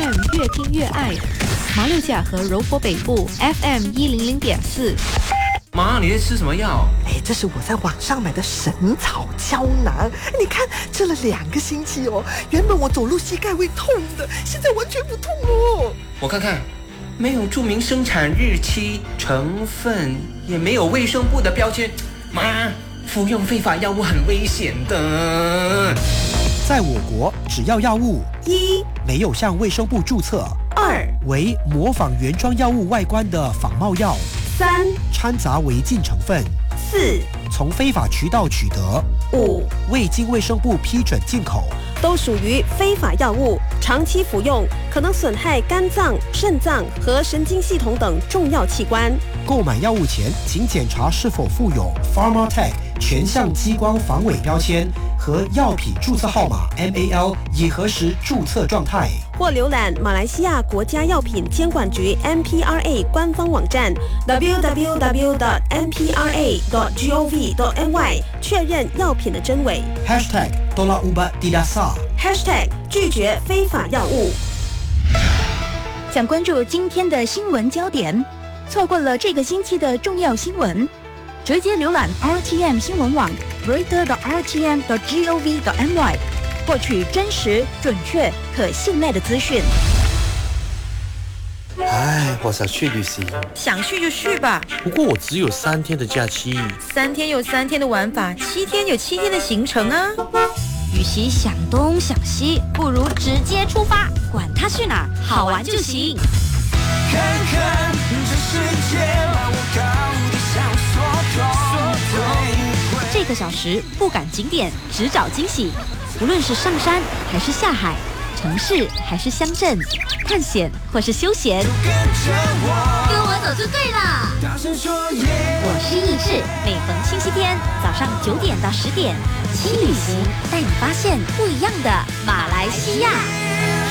FM 越听越爱，马六甲和柔佛北部 FM 100.4。 妈，你在吃什么药？ 这是我在网上买的神草胶囊，你看吃了2个星期哦，原本我走路膝盖会痛的，现在完全不痛哦。 我看看，没有注明生产日期、成分，也没有卫生部的标签。妈，服用非法药物很危险的。 在我国，只要药物 1 没有向卫生部注册 ，2 为模仿原装药物外观的仿冒药 3 掺杂违禁成分 4 从非法渠道取得 5 未经卫生部批准进口， 都属于非法药物，长期服用可能损害肝脏、肾脏和神经系统等重要器官。 购买药物前，请检查是否附有 Pharmatech 全项激光防伪标签和药品注册号码 MAL， 以核实注册状态。 或浏览马来西亚国家药品监管局 MPRA 官方网站 www.mpra.gov.my 确认药品的真伪。 #Tolak Ubat Tidak Sah # 拒绝非法药物。 想关注今天的新闻焦点，错过了这个星期的重要新闻，直接浏览 RTM 新闻网 greater.rtm.gov.my 获取真实、准确、可信赖的资讯。 我想去旅行， 想去就去吧。 不过我只有3天的假期 ，3天有3天的玩法，7天有7天的行程啊。 与其想东想西，不如直接出发，管他去哪儿，好玩就行。 看看这世界，把我高的想说这个小时不赶景点，只找惊喜。无论是上山还是下海，城市还是乡镇，探险或是休闲， 跟我走就对了。 大声说耶！ 我是易智，每逢星期天早上9点到10点，轻旅行带你发现不一样的马来西亚。